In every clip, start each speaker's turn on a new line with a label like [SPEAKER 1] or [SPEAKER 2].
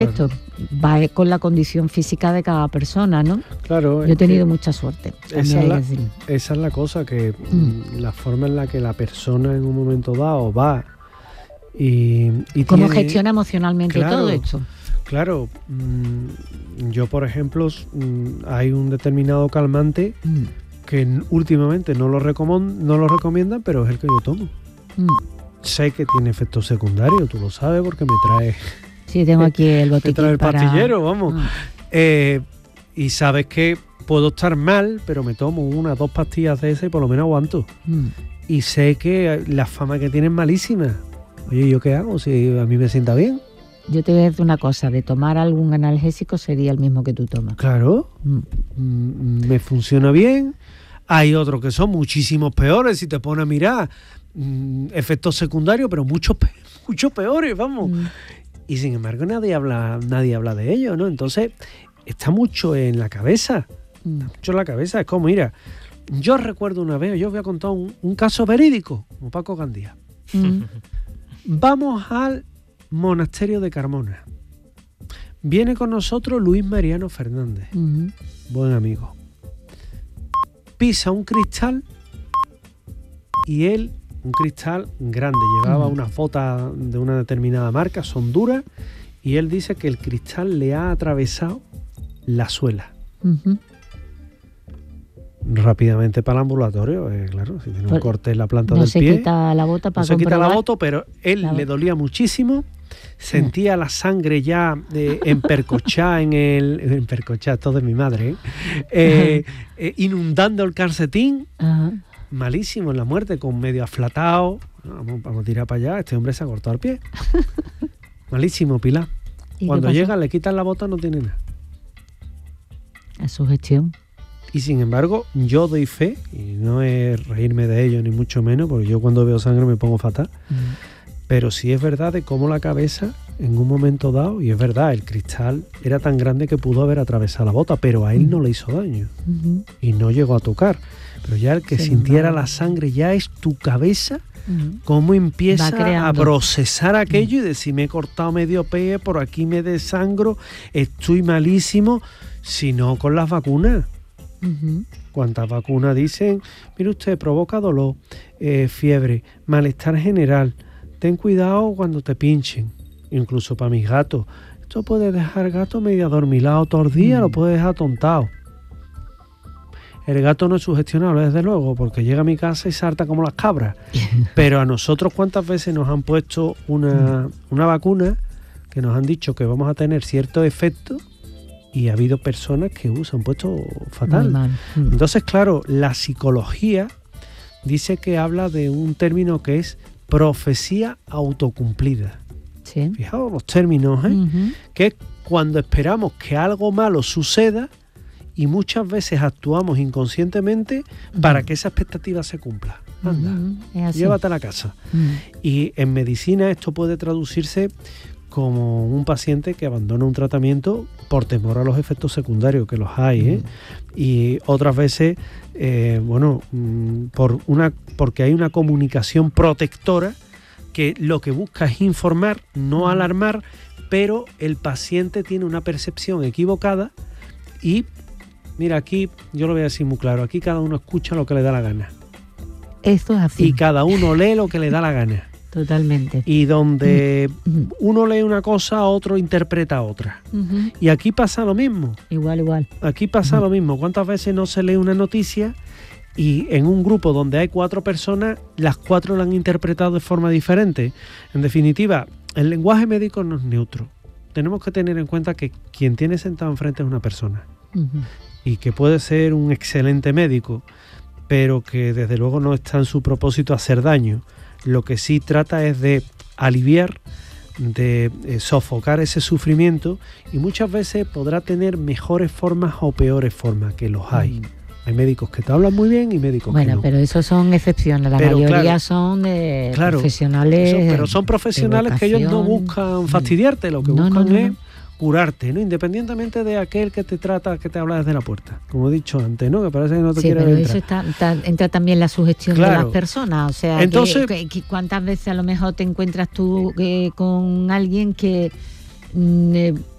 [SPEAKER 1] Esto va con la condición física de cada persona, ¿no?
[SPEAKER 2] Claro.
[SPEAKER 1] Yo he tenido mucha suerte.
[SPEAKER 2] Esa es la cosa, que la forma en la que la persona en un momento dado va y
[SPEAKER 1] ¿Cómo gestiona emocionalmente todo esto?
[SPEAKER 2] Claro. Yo, por ejemplo, hay un determinado calmante que últimamente no lo recomiendan, pero es el que yo tomo. Sé que tiene efectos secundarios, tú lo sabes porque me traes...
[SPEAKER 1] Sí, tengo aquí el botiquín.
[SPEAKER 2] Me trae el pastillero, vamos. Y sabes que puedo estar mal, pero me tomo 1 o 2 pastillas de esas y por lo menos aguanto. Y sé que la fama que tiene es malísima. Oye, ¿yo qué hago si a mí me sienta bien?
[SPEAKER 1] Yo te voy a decir una cosa, de tomar algún analgésico sería el mismo que tú tomas.
[SPEAKER 2] Claro, me funciona bien. Hay otros que son muchísimos peores, si te pones a mirar, efectos secundarios, pero muchos peores, vamos. Y sin embargo nadie habla de ello, ¿no? Entonces está mucho en la cabeza. Es como, mira, yo recuerdo una vez, yo os voy a contar un caso verídico, como Paco Gandía. Vamos al monasterio de Carmona. Viene con nosotros Luis Mariano Fernández, buen amigo. Pisa un cristal y él, un cristal grande, llevaba unas botas de una determinada marca, son duras, y él dice que el cristal le ha atravesado la suela. Rápidamente para el ambulatorio, claro, si tiene un corte en la planta del pie.
[SPEAKER 1] No se quita la bota para comprobar.
[SPEAKER 2] No se quita la bota, pero él le dolía muchísimo, sentía la sangre ya empercochada empercochada, esto de mi madre, inundando el calcetín. Malísimo en la muerte, con medio aflatado. Vamos a tirar para allá, este hombre se ha cortado el pie. Malísimo, Pilar. Cuando llega, le quitan la bota, no tiene nada.
[SPEAKER 1] A su gestión.
[SPEAKER 2] Y sin embargo, yo doy fe, y no es reírme de ello ni mucho menos, porque yo cuando veo sangre me pongo fatal, pero sí es verdad de cómo la cabeza en un momento dado, y es verdad, el cristal era tan grande que pudo haber atravesado la bota, pero a él no le hizo daño y no llegó a tocar. Pero ya el que sintiera la sangre ya es tu cabeza, cómo empieza a procesar aquello y decir, me he cortado medio pie, por aquí me desangro, estoy malísimo, si no con las vacunas. ¿Cuántas vacunas dicen? Mire usted, provoca dolor, fiebre, malestar general, ten cuidado cuando te pinchen. Incluso para mis gatos, esto puede dejar gato medio adormilado todo el día, lo puede dejar tontado. El gato no es sugestionable, desde luego, porque llega a mi casa y salta como las cabras. Pero a nosotros, ¿cuántas veces nos han puesto una vacuna que nos han dicho que vamos a tener ciertos efectos? Y ha habido personas que se han puesto fatal. Entonces, claro, la psicología dice que habla de un término que es profecía autocumplida.
[SPEAKER 1] Sí.
[SPEAKER 2] Fijaos los términos, que es cuando esperamos que algo malo suceda y muchas veces actuamos inconscientemente para que esa expectativa se cumpla. Anda, llévatela a casa. Y en medicina esto puede traducirse como un paciente que abandona un tratamiento por temor a los efectos secundarios, que los hay, y otras veces, porque hay una comunicación protectora que lo que busca es informar, no alarmar, pero el paciente tiene una percepción equivocada y, mira, aquí yo lo voy a decir muy claro, aquí cada uno escucha lo que le da la gana.
[SPEAKER 1] Esto es así.
[SPEAKER 2] Y cada uno lee lo que le da la gana.
[SPEAKER 1] Totalmente.
[SPEAKER 2] Y donde uno lee una cosa, otro interpreta otra. Y aquí pasa lo mismo.
[SPEAKER 1] Igual.
[SPEAKER 2] Aquí pasa lo mismo. ¿Cuántas veces no se lee una noticia y en un grupo donde hay 4 personas, las 4 la han interpretado de forma diferente? En definitiva, el lenguaje médico no es neutro. Tenemos que tener en cuenta que quien tiene sentado enfrente es una persona. Y que puede ser un excelente médico, pero que desde luego no está en su propósito hacer daño. Lo que sí trata es de aliviar, de sofocar ese sufrimiento, y muchas veces podrá tener mejores formas o peores formas, que los hay. Hay médicos que te hablan muy bien y médicos que no.
[SPEAKER 1] Bueno, pero eso son excepciones, la mayoría son de profesionales.
[SPEAKER 2] Pero son profesionales que ellos no buscan fastidiarte, lo que buscan es curarte, ¿no? Independientemente de aquel que te trata, que te habla desde la puerta, como he dicho antes, ¿no? Que parece que no te quiere ver entrar.
[SPEAKER 1] Eso entra también la sugestión de las personas, o sea, entonces, ¿cuántas veces a lo mejor te encuentras tú con alguien que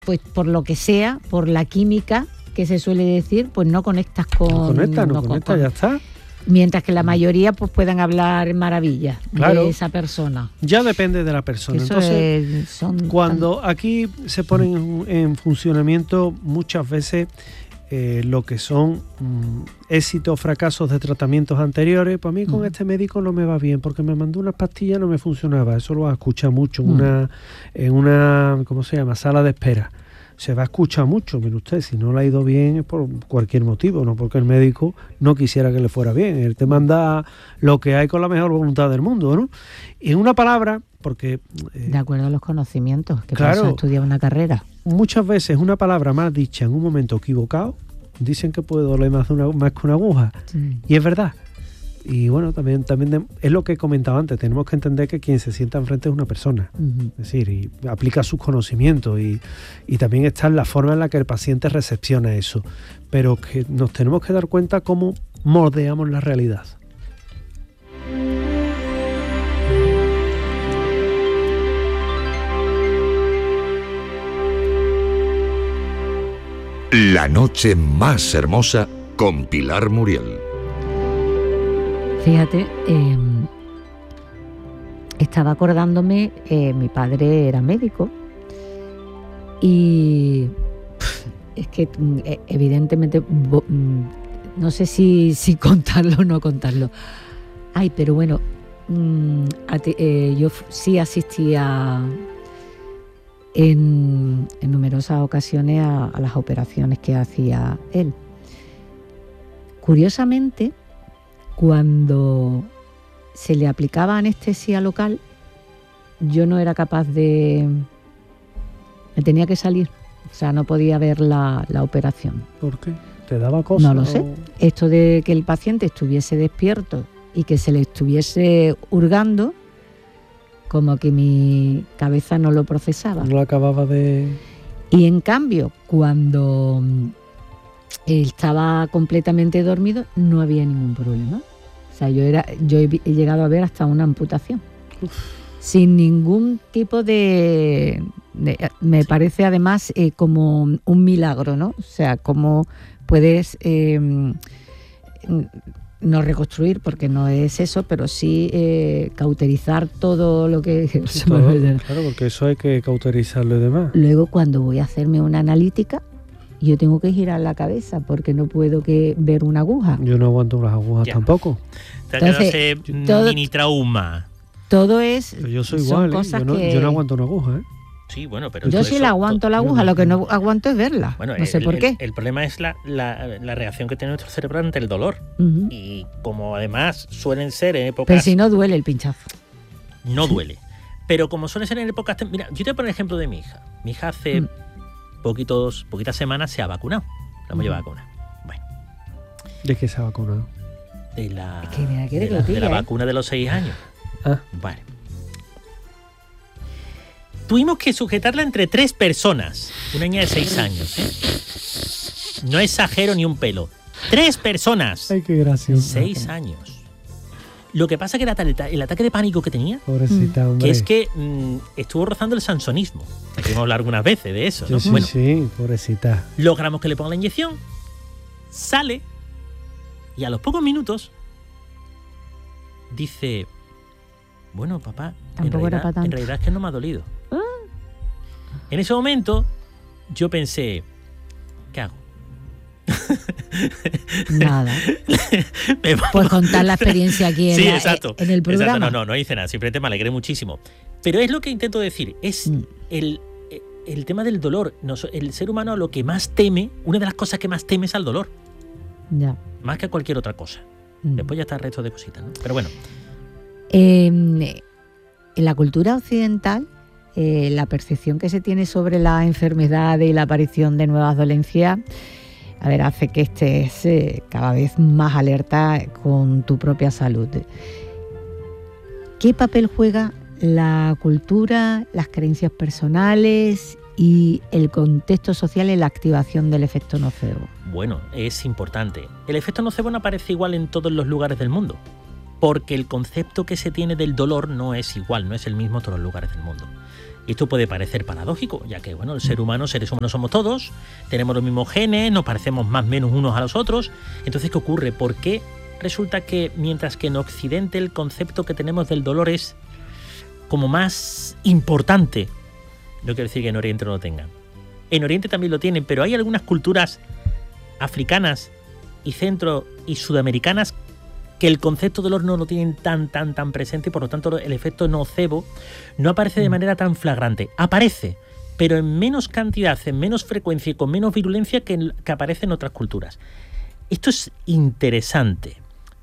[SPEAKER 1] pues por lo que sea, por la química que se suele decir, pues no conectas con...
[SPEAKER 2] No conecta, ya está.
[SPEAKER 1] Mientras que la mayoría pues puedan hablar maravillas de esa persona.
[SPEAKER 2] Ya depende de la persona.
[SPEAKER 1] Eso
[SPEAKER 2] entonces, cuando aquí se ponen en funcionamiento muchas veces lo que son éxitos o fracasos de tratamientos anteriores, pues a mí con este médico no me va bien porque me mandó unas pastillas, no me funcionaba. Eso lo escucha mucho en una ¿cómo se llama? Sala de espera. Se va a escuchar mucho, mire usted, si no le ha ido bien es por cualquier motivo, no porque el médico no quisiera que le fuera bien. Él te manda lo que hay con la mejor voluntad del mundo, ¿no? Y en una palabra, porque...
[SPEAKER 1] de acuerdo a los conocimientos, que claro, para eso estudiar una carrera.
[SPEAKER 2] Muchas veces una palabra más dicha en un momento equivocado, dicen que puede doler más que una aguja. Sí. Y es verdad. Y bueno, también es lo que he comentado antes, tenemos que entender que quien se sienta enfrente es una persona, es decir, y aplica sus conocimientos y también está en la forma en la que el paciente recepciona eso, pero que nos tenemos que dar cuenta cómo moldeamos la realidad.
[SPEAKER 3] La noche más hermosa con Pilar Muriel.
[SPEAKER 1] Fíjate, estaba acordándome, mi padre era médico y es que evidentemente no sé si contarlo o no contarlo. Ay, pero bueno, yo sí asistía en numerosas ocasiones a las operaciones que hacía él. Curiosamente, cuando se le aplicaba anestesia local, yo no era capaz me tenía que salir, o sea, no podía ver la operación.
[SPEAKER 2] ¿Por qué? ¿Te daba cosa?
[SPEAKER 1] No lo sé. Esto de que el paciente estuviese despierto y que se le estuviese hurgando, como que mi cabeza no lo procesaba.
[SPEAKER 2] No lo acababa de...
[SPEAKER 1] Y en cambio, cuando estaba completamente dormido, no había ningún problema. O sea, yo he llegado a ver hasta una amputación. Uf. Sin ningún tipo me parece además como un milagro, ¿no? O sea, cómo puedes no reconstruir, porque no es eso, pero sí cauterizar todo lo que...
[SPEAKER 2] Claro, porque eso hay que cauterizarlo y demás.
[SPEAKER 1] Luego, cuando voy a hacerme una analítica, yo tengo que girar la cabeza porque no puedo ver una aguja.
[SPEAKER 2] Yo no aguanto las agujas tampoco.
[SPEAKER 4] Te ha quedado ese mini trauma.
[SPEAKER 1] Todo es...
[SPEAKER 2] Pero yo soy igual, yo no aguanto una aguja, ¿eh?
[SPEAKER 4] Sí, bueno, pero...
[SPEAKER 1] Yo sí la aguanto la aguja, lo que no aguanto es verla. Bueno, no sé por qué.
[SPEAKER 4] El problema es la reacción que tiene nuestro cerebro ante el dolor. Y como además suelen ser en épocas...
[SPEAKER 1] Pero si no duele el pinchazo.
[SPEAKER 4] No duele. Pero como suelen ser en épocas... Mira, yo te voy a poner el ejemplo de mi hija. Mi hija hace poquitas semanas se ha vacunado. La hemos llevado a vacunar. Bueno.
[SPEAKER 2] ¿De qué se ha vacunado?
[SPEAKER 4] De la vacuna de los 6 años. Vale. Tuvimos que sujetarla entre 3 personas. Una niña de 6 años, ¿eh? No exagero ni un pelo. 3 personas.
[SPEAKER 2] Ay, qué gracioso.
[SPEAKER 4] 6 años. Lo que pasa que el ataque de pánico que tenía,
[SPEAKER 2] pobrecita, hombre,
[SPEAKER 4] que es que estuvo rozando el sansonismo. Hemos hablado algunas veces de eso, ¿no?
[SPEAKER 2] Sí, bueno, sí, pobrecita.
[SPEAKER 4] Logramos que le pongan la inyección, sale y a los pocos minutos dice: bueno, papá, en realidad es que no me ha dolido. En ese momento yo pensé, ¿qué hago?
[SPEAKER 1] Nada. Pues contar la experiencia aquí en el programa.
[SPEAKER 4] Exacto. No hice nada, simplemente me alegré muchísimo. Pero es lo que intento decir, es el tema del dolor. El ser humano lo que más teme, una de las cosas que más teme es al dolor.
[SPEAKER 1] Ya.
[SPEAKER 4] Más que a cualquier otra cosa. Después ya está el resto de cositas, ¿no? Pero bueno.
[SPEAKER 1] En la cultura occidental, la percepción que se tiene sobre la enfermedad y la aparición de nuevas dolencias, hace que estés cada vez más alerta con tu propia salud. ¿Qué papel juega la cultura, las creencias personales y el contexto social en la activación del efecto nocebo?
[SPEAKER 4] Bueno, es importante. El efecto nocebo no aparece igual en todos los lugares del mundo, porque el concepto que se tiene del dolor no es igual, no es el mismo en todos los lugares del mundo. Esto puede parecer paradójico, ya que bueno, seres humanos somos todos, tenemos los mismos genes, nos parecemos más o menos unos a los otros. Entonces, ¿qué ocurre? ¿Por qué resulta que mientras que en Occidente el concepto que tenemos del dolor es como más importante? No quiero decir que en Oriente no lo tengan. En Oriente también lo tienen, pero hay algunas culturas africanas y centro y sudamericanas que el concepto de dolor no lo tienen tan presente, y por lo tanto el efecto nocebo no aparece de manera tan flagrante. Aparece, pero en menos cantidad, en menos frecuencia y con menos virulencia que aparece en otras culturas. Esto es interesante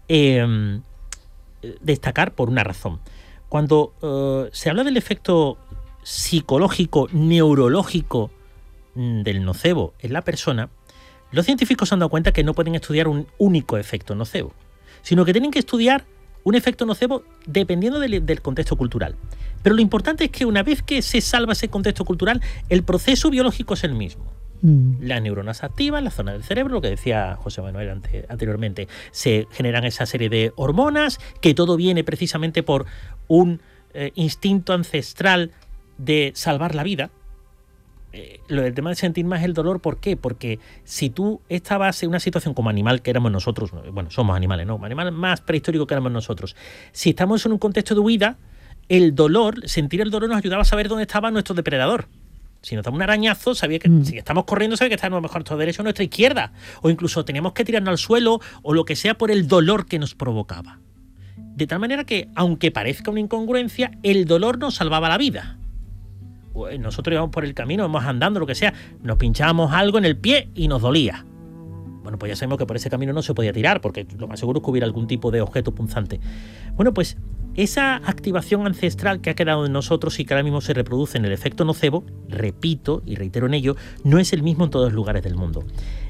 [SPEAKER 4] destacar por una razón. Cuando se habla del efecto psicológico, neurológico del nocebo en la persona, los científicos se han dado cuenta que no pueden estudiar un único efecto nocebo, sino que tienen que estudiar un efecto nocebo dependiendo del contexto cultural. Pero lo importante es que una vez que se salva ese contexto cultural, el proceso biológico es el mismo. Las neuronas activas, la zona del cerebro, lo que decía José Manuel anteriormente, se generan esa serie de hormonas, que todo viene precisamente por un instinto ancestral de salvar la vida. Lo del tema de sentir más el dolor, ¿por qué? Porque si tú estabas en una situación como animal que éramos nosotros, bueno, somos animales, ¿no? Animal más prehistórico que éramos nosotros. Si estamos en un contexto de huida, el dolor, sentir el dolor nos ayudaba a saber dónde estaba nuestro depredador. Si nos daba un arañazo, sabía que si estamos corriendo, sabía que está a lo mejor a nuestra derecha o a nuestra izquierda. O incluso teníamos que tirarnos al suelo o lo que sea por el dolor que nos provocaba. De tal manera que, aunque parezca una incongruencia, el dolor nos salvaba la vida. Nosotros íbamos por el camino, íbamos andando, lo que sea, nos pinchábamos algo en el pie y nos dolía. Bueno, pues ya sabemos que por ese camino no se podía tirar, porque lo más seguro es que hubiera algún tipo de objeto punzante. Bueno, pues esa activación ancestral que ha quedado en nosotros y que ahora mismo se reproduce en el efecto nocebo, repito y reitero en ello, no es el mismo en todos los lugares del mundo.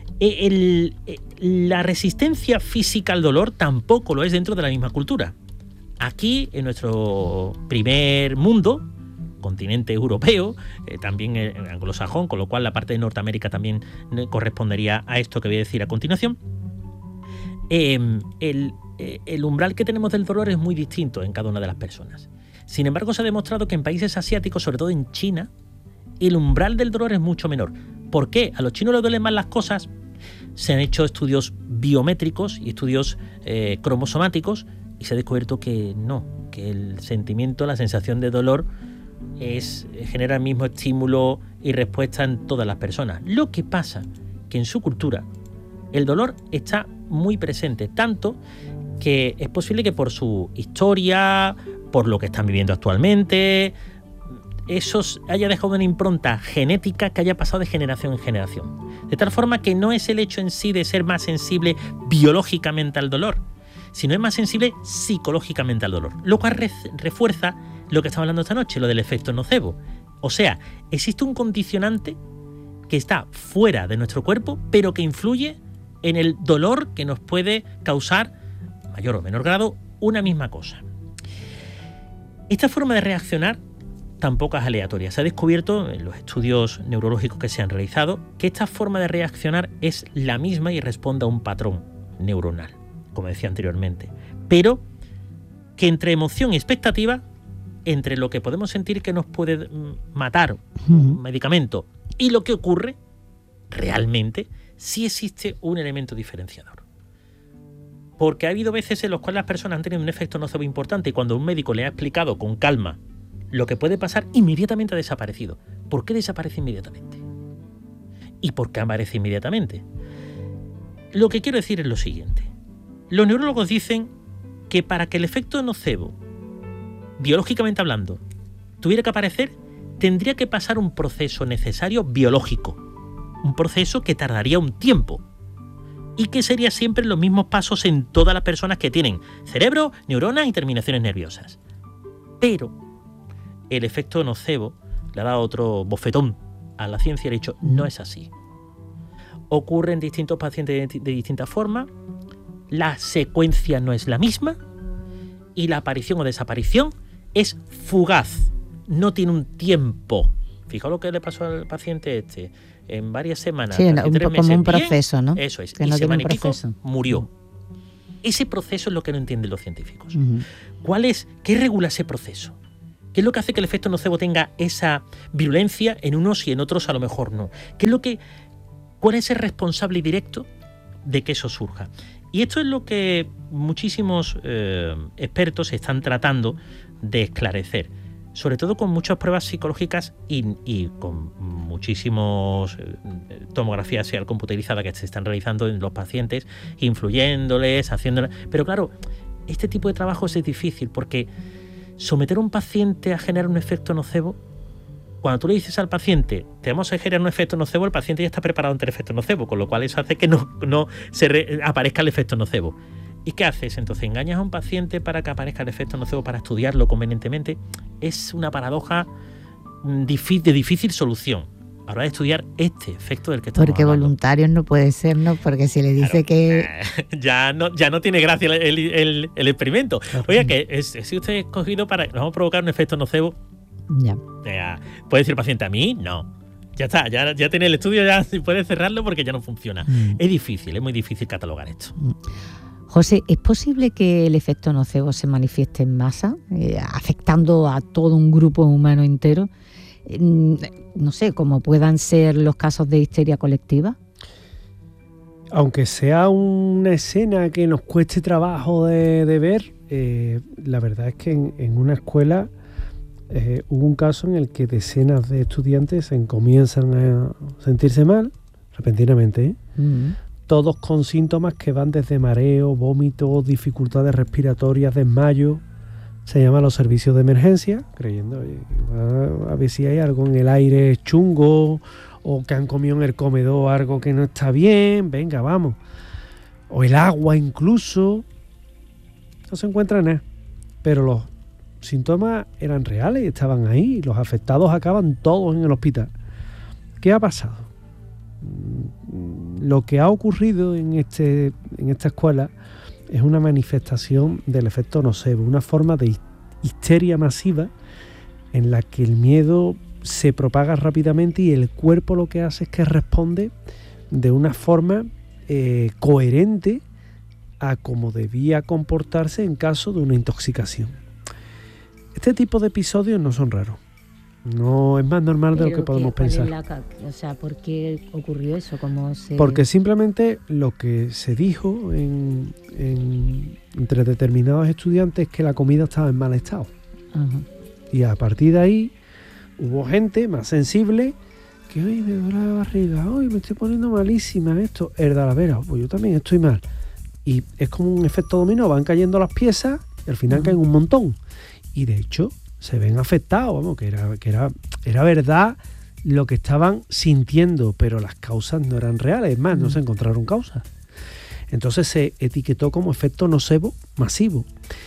[SPEAKER 4] La resistencia física al dolor tampoco lo es dentro de la misma cultura. Aquí, en nuestro primer mundo, continente europeo, también anglosajón, con lo cual la parte de Norteamérica también correspondería a esto que voy a decir a continuación. El umbral que tenemos del dolor es muy distinto en cada una de las personas. Sin embargo, se ha demostrado que en países asiáticos, sobre todo en China, el umbral del dolor es mucho menor. ¿Por qué? A los chinos les duelen más las cosas. Se han hecho estudios biométricos y estudios cromosomáticos y se ha descubierto que no, que el sentimiento, la sensación de dolor genera el mismo estímulo y respuesta en todas las personas. Lo que pasa que en su cultura el dolor está muy presente, tanto que es posible que por su historia, por lo que están viviendo actualmente, eso haya dejado una impronta genética que haya pasado de generación en generación. De tal forma que no es el hecho en sí de ser más sensible biológicamente al dolor, sino es más sensible psicológicamente al dolor, lo cual refuerza lo que estamos hablando esta noche, lo del efecto nocebo. O sea, existe un condicionante que está fuera de nuestro cuerpo, pero que influye en el dolor que nos puede causar, mayor o menor grado, una misma cosa. Esta forma de reaccionar tampoco es aleatoria. Se ha descubierto en los estudios neurológicos que se han realizado que esta forma de reaccionar es la misma y responde a un patrón neuronal, como decía anteriormente, pero que entre emoción y expectativa, entre lo que podemos sentir que nos puede matar un medicamento y lo que ocurre, realmente sí existe un elemento diferenciador. Porque ha habido veces en las cuales las personas han tenido un efecto nocebo importante y cuando un médico le ha explicado con calma lo que puede pasar, inmediatamente ha desaparecido. ¿Por qué desaparece inmediatamente? ¿Y por qué aparece inmediatamente? Lo que quiero decir es lo siguiente. Los neurólogos dicen que para que el efecto nocebo, biológicamente hablando, tuviera que aparecer, tendría que pasar un proceso necesario biológico. Un proceso que tardaría un tiempo. Y que sería siempre los mismos pasos en todas las personas que tienen cerebro, neuronas y terminaciones nerviosas. Pero el efecto nocebo le ha dado otro bofetón a la ciencia y ha dicho, no es así. Ocurre en distintos pacientes de distintas formas, la secuencia no es la misma y la aparición o desaparición es fugaz, no tiene un tiempo. Fijaos lo que le pasó al paciente en varias semanas,
[SPEAKER 1] sí,
[SPEAKER 4] casi 3 meses,
[SPEAKER 1] como un proceso, ¿no?
[SPEAKER 4] Eso es,
[SPEAKER 1] que
[SPEAKER 4] y
[SPEAKER 1] no
[SPEAKER 4] semana y
[SPEAKER 1] tiene un
[SPEAKER 4] pico
[SPEAKER 1] proceso.
[SPEAKER 4] Murió. Ese proceso es lo que no entienden los científicos. ¿Qué regula ese proceso? ¿Qué es lo que hace que el efecto nocebo tenga esa virulencia en unos y en otros a lo mejor no? ¿Cuál es el responsable directo de que eso surja? Y esto es lo que muchísimos expertos están tratando de esclarecer, sobre todo con muchas pruebas psicológicas y con muchísimas tomografías computarizadas que se están realizando en los pacientes, influyéndoles, haciéndoles... Pero claro, este tipo de trabajos es difícil porque someter a un paciente a generar un efecto nocebo, cuando tú le dices al paciente, te vamos a generar un efecto nocebo, el paciente ya está preparado ante el efecto nocebo, con lo cual eso hace que no aparezca el efecto nocebo. ¿Y qué haces? Entonces, ¿engañas a un paciente para que aparezca el efecto nocebo, para estudiarlo convenientemente? Es una paradoja de difícil solución. Ahora de estudiar este efecto del que estamos
[SPEAKER 1] Porque
[SPEAKER 4] hablando.
[SPEAKER 1] Voluntarios no puede ser, ¿no? Porque si le dice que...
[SPEAKER 4] Ya no tiene gracia el experimento. Oiga, que si usted es escogido para... Vamos a provocar un efecto nocebo.
[SPEAKER 1] Ya.
[SPEAKER 4] ¿Puede decir el paciente a mí? No. Ya está, ya tiene el estudio, ya puede cerrarlo porque ya no funciona. Es muy difícil catalogar esto.
[SPEAKER 1] José, ¿es posible que el efecto nocebo se manifieste en masa, afectando a todo un grupo humano entero? No sé, como puedan ser los casos de histeria colectiva.
[SPEAKER 2] Aunque sea una escena que nos cueste trabajo de ver, la verdad es que en una escuela hubo un caso en el que decenas de estudiantes comienzan a sentirse mal repentinamente, todos con síntomas que van desde mareo, vómito, dificultades respiratorias, desmayo. Se llama a los servicios de emergencia, creyendo a ver si hay algo en el aire chungo o que han comido en el comedor algo que no está bien, venga, vamos. O el agua incluso. No se encuentra nada. Pero los síntomas eran reales, estaban ahí y los afectados acaban todos en el hospital. ¿Qué ha pasado? Lo que ha ocurrido en esta escuela es una manifestación del efecto nocebo, una forma de histeria masiva en la que el miedo se propaga rápidamente y el cuerpo lo que hace es que responde de una forma coherente a cómo debía comportarse en caso de una intoxicación. Este tipo de episodios no son raros. No es más normal de lo que podemos pensar.
[SPEAKER 1] ¿Por qué ocurrió eso?
[SPEAKER 2] Porque simplemente lo que se dijo entre determinados estudiantes es que la comida estaba en mal estado.
[SPEAKER 1] Ajá.
[SPEAKER 2] Y a partir de ahí hubo gente más sensible que hoy me duele la barriga, hoy me estoy poniendo malísima esto. El de la vera, pues yo también estoy mal. Y es como un efecto dominó, van cayendo las piezas y al final caen un montón. Y de hecho se ven afectados, vamos, que era verdad lo que estaban sintiendo, pero las causas no eran reales, es más, no se encontraron causas. Entonces se etiquetó como efecto nocebo masivo.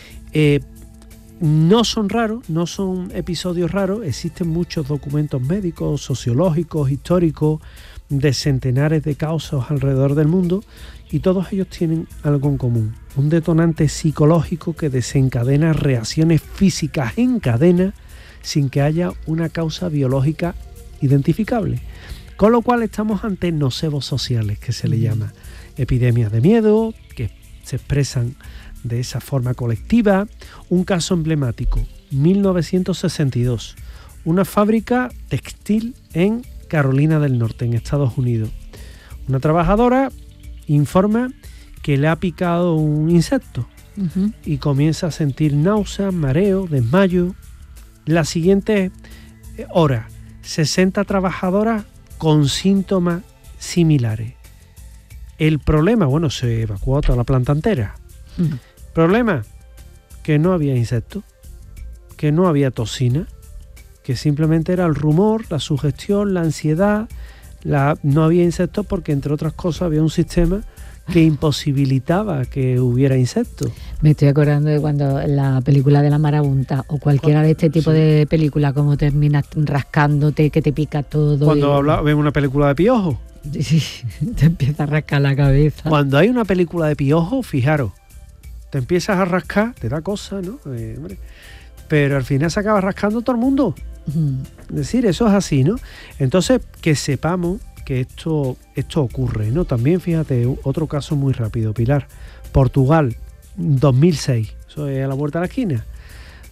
[SPEAKER 2] No son raros, no son episodios raros, existen muchos documentos médicos, sociológicos, históricos, de centenares de causas alrededor del mundo, y todos ellos tienen algo en común: un detonante psicológico que desencadena reacciones físicas en cadena sin que haya una causa biológica identificable. Con lo cual estamos ante nocebos sociales, que se le llama epidemias de miedo, que se expresan de esa forma colectiva. Un caso emblemático, 1962, una fábrica textil en Carolina del Norte, en Estados Unidos. Una trabajadora informa que le ha picado un insecto y comienza a sentir náuseas, mareo, desmayo. La siguiente hora, 60 trabajadoras con síntomas similares. El problema, se evacuó toda la planta entera. Problema, que no había insectos, que no había toxina, que simplemente era el rumor, la sugestión, la ansiedad. No había insectos porque, entre otras cosas, había un sistema que imposibilitaba que hubiera insectos. Me
[SPEAKER 1] estoy acordando de cuando la película de la marabunta o cualquiera de este tipo de películas, como terminas rascándote, que te pica todo.
[SPEAKER 2] Cuando vemos una película de piojos.
[SPEAKER 1] Sí, te empieza a rascar la cabeza.
[SPEAKER 2] Cuando hay una película de piojos, fijaros, te empiezas a rascar, te da cosa, ¿no? Pero al final se acaba rascando todo el mundo. Es decir, eso es así, ¿no? Entonces, que sepamos que esto ocurre, ¿no? También, fíjate, otro caso muy rápido, Pilar. Portugal, 2006, eso es a la vuelta de la esquina.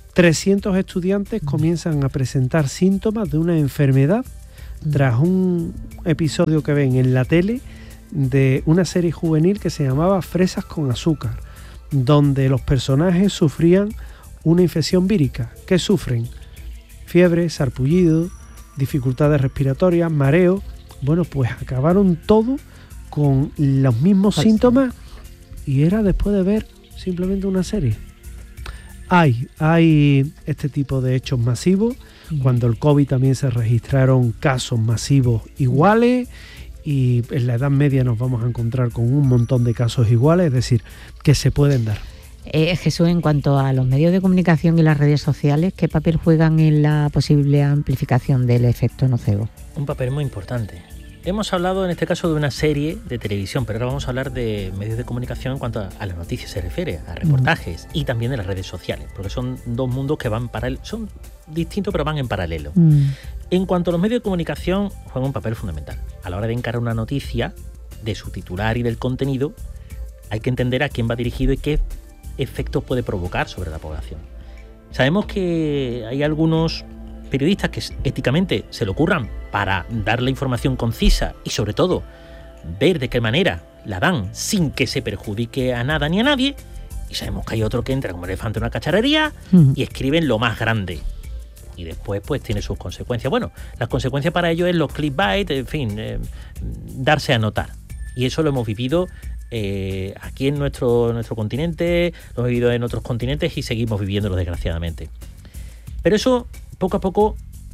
[SPEAKER 2] 300 estudiantes comienzan a presentar síntomas de una enfermedad tras un episodio que ven en la tele de una serie juvenil que se llamaba Fresas con azúcar, donde los personajes sufrían una infección vírica. ¿Qué sufren? Fiebre, sarpullido, dificultades respiratorias, mareo. Bueno, pues acabaron todo con los mismos síntomas y era después de ver simplemente una serie. Hay este tipo de hechos masivos. Cuando el COVID también se registraron casos masivos iguales, y en la Edad Media nos vamos a encontrar con un montón de casos iguales, es decir, que se pueden dar.
[SPEAKER 1] Jesús, en cuanto a los medios de comunicación y las redes sociales, ¿qué papel juegan en la posible amplificación del efecto nocebo?
[SPEAKER 4] Un papel muy importante. Hemos hablado en este caso de una serie de televisión, pero ahora vamos a hablar de medios de comunicación en cuanto a las noticias se refiere, a reportajes y también de las redes sociales, porque son dos mundos que van son distintos pero van en paralelo. En cuanto a los medios de comunicación, juegan un papel fundamental. A la hora de encarar una noticia, de su titular y del contenido, hay que entender a quién va dirigido y qué efectos puede provocar sobre la población. Sabemos que hay algunos periodistas que éticamente se le ocurran para dar la información concisa y sobre todo ver de qué manera la dan sin que se perjudique a nada ni a nadie, y sabemos que hay otro que entra como elefante en una cacharrería y escriben lo más grande y después pues tiene sus consecuencias. Bueno, las consecuencias para ello es los clickbait, en fin, darse a notar, y eso lo hemos vivido aquí en nuestro continente, lo hemos vivido en otros continentes y seguimos viviéndolo desgraciadamente. Pero eso poco a poco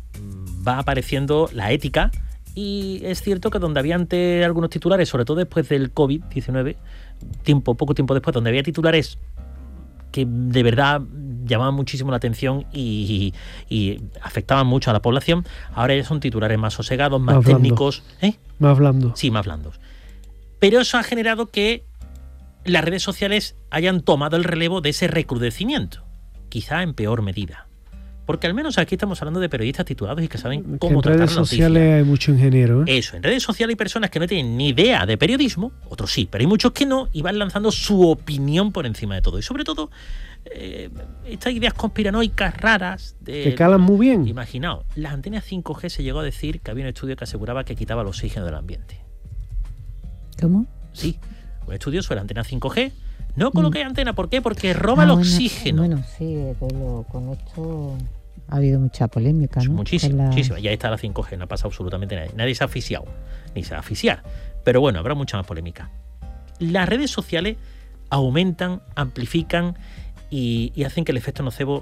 [SPEAKER 4] va apareciendo la ética, y es cierto que donde había antes algunos titulares, sobre todo después del COVID-19, poco tiempo después, donde había titulares que de verdad llamaban muchísimo la atención y afectaban mucho a la población, ahora ya son titulares más sosegados, más técnicos.
[SPEAKER 2] Más blandos.
[SPEAKER 4] Sí, más blandos. Pero eso ha generado que las redes sociales hayan tomado el relevo de ese recrudecimiento, quizá en peor medida. Porque al menos aquí estamos hablando de periodistas titulados y que saben cómo tratar la noticia.
[SPEAKER 2] En redes sociales hay mucho ingeniero, ¿eh?
[SPEAKER 4] Eso, en redes sociales hay personas que no tienen ni idea de periodismo, otros sí, pero hay muchos que no, y van lanzando su opinión por encima de todo. Y sobre todo, estas ideas conspiranoicas raras.
[SPEAKER 2] Que calan muy bien.
[SPEAKER 4] Imaginaos, las antenas 5G se llegó a decir que había un estudio que aseguraba que quitaba el oxígeno del ambiente.
[SPEAKER 1] ¿Cómo?
[SPEAKER 4] Sí, un estudio sobre antenas 5G. No coloqué antena, ¿por qué? Porque roba el oxígeno.
[SPEAKER 1] Bueno, sí, con esto ha habido mucha polémica, ¿no?
[SPEAKER 4] Muchísima. Ya está la 5G, no ha pasado absolutamente nadie. Nadie se ha asfixiado, ni se va a asfixiar. Pero bueno, habrá mucha más polémica. Las redes sociales aumentan, amplifican y hacen que el efecto nocebo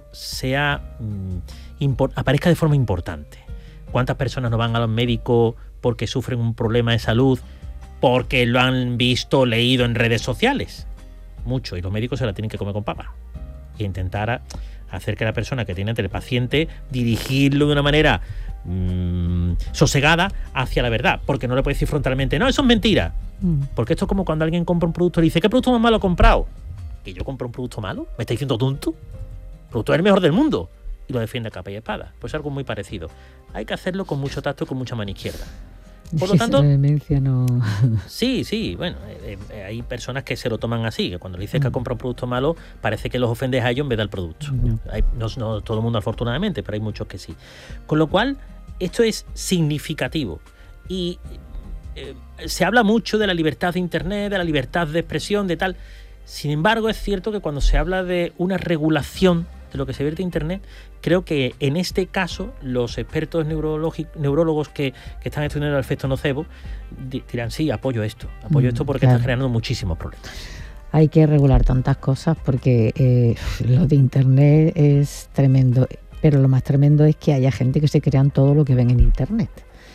[SPEAKER 4] aparezca de forma importante. ¿Cuántas personas no van a los médicos porque sufren un problema de salud porque lo han visto o leído en redes sociales? Mucho, y los médicos se la tienen que comer con papa e intentar hacer que la persona que tiene ante el paciente dirigirlo de una manera sosegada hacia la verdad, porque no le puede decir frontalmente no, eso es mentira, porque esto es como cuando alguien compra un producto y dice ¿qué producto más malo he comprado? ¿Que yo compro un producto malo? ¿Me está diciendo tonto? El producto es el mejor del mundo y lo defiende a capa y espada. Pues algo muy parecido. Hay que hacerlo con mucho tacto y con mucha mano izquierda. Por lo tanto, sí, bueno, hay personas que se lo toman así, que cuando le dices que ha comprado un producto malo, parece que los ofendes a ellos en vez del producto. No todo el mundo, afortunadamente, pero hay muchos que sí. Con lo cual, esto es significativo. Y se habla mucho de la libertad de Internet, de la libertad de expresión, de tal. Sin embargo, es cierto que cuando se habla de una regulación de lo que se vierte en Internet, creo que en este caso los expertos neurólogos que están estudiando el efecto nocebo dirán sí, apoyo esto porque claro, está generando muchísimos problemas.
[SPEAKER 1] Hay que regular tantas cosas porque lo de Internet es tremendo, pero lo más tremendo es que haya gente que se crean todo lo que ven en Internet.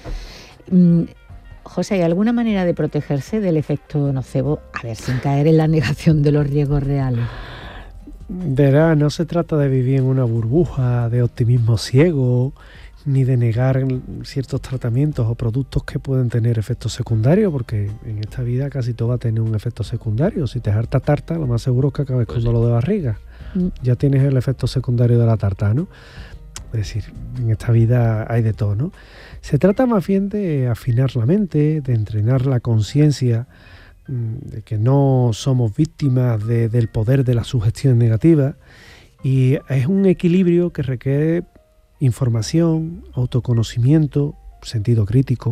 [SPEAKER 1] José, ¿hay alguna manera de protegerse del efecto nocebo? A ver, sin caer en la negación de los riesgos reales.
[SPEAKER 2] Verá, no se trata de vivir en una burbuja de optimismo ciego, ni de negar ciertos tratamientos o productos que pueden tener efectos secundarios, porque en esta vida casi todo va a tener un efecto secundario. Si te harta tarta, lo más seguro es que acabes con dolor de barriga. Ya tienes el efecto secundario de la tarta, ¿no? Es decir, en esta vida hay de todo, ¿no? Se trata más bien de afinar la mente, de entrenar la conciencia, de que no somos víctimas del poder de la sugestión negativa Y es un equilibrio que requiere información, autoconocimiento, sentido crítico.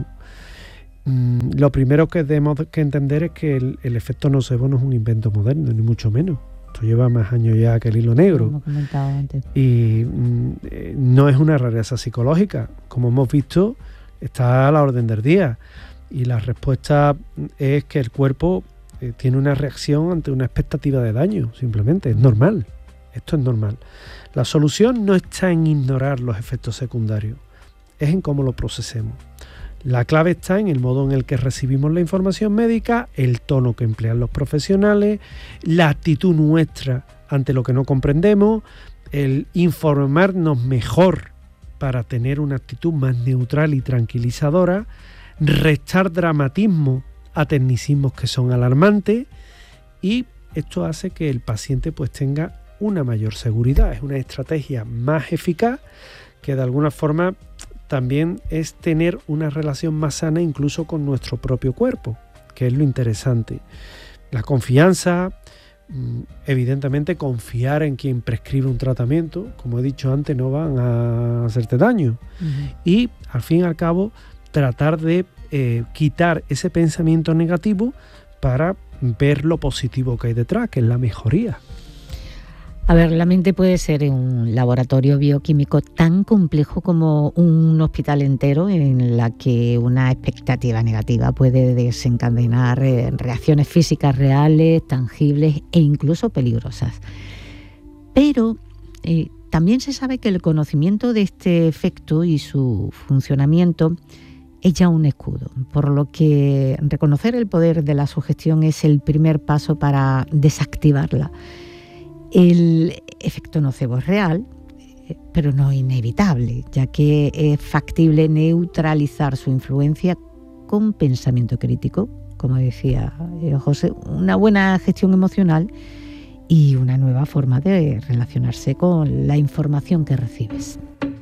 [SPEAKER 2] Lo primero que tenemos que entender es que el efecto nocebo no es un invento moderno, ni mucho menos. Esto lleva más años ya que el hilo negro.
[SPEAKER 1] Como comentaba antes.
[SPEAKER 2] Y no es una rareza psicológica. Como hemos visto, está a la orden del día. Y la respuesta es que el cuerpo tiene una reacción ante una expectativa de daño, simplemente. Es normal. Esto es normal. La solución no está en ignorar los efectos secundarios, es en cómo lo procesemos. La clave está en el modo en el que recibimos la información médica, el tono que emplean los profesionales, la actitud nuestra ante lo que no comprendemos, el informarnos mejor para tener una actitud más neutral y tranquilizadora, restar dramatismo a tecnicismos que son alarmantes, y esto hace que el paciente pues tenga una mayor seguridad. Es una estrategia más eficaz que de alguna forma también es tener una relación más sana incluso con nuestro propio cuerpo, que es lo interesante. La confianza, evidentemente confiar en quien prescribe un tratamiento, como he dicho antes, no van a hacerte daño. Y al fin y al cabo tratar de quitar ese pensamiento negativo para ver lo positivo que hay detrás, que es la mejoría.
[SPEAKER 1] A ver, la mente puede ser un laboratorio bioquímico tan complejo como un hospital entero, en la que una expectativa negativa puede desencadenar reacciones físicas reales, tangibles e incluso peligrosas. Pero también se sabe que el conocimiento de este efecto y su funcionamiento es ya un escudo, por lo que reconocer el poder de la sugestión es el primer paso para desactivarla. El efecto nocebo es real, pero no inevitable, ya que es factible neutralizar su influencia con pensamiento crítico, como decía José, una buena gestión emocional y una nueva forma de relacionarse con la información que recibes.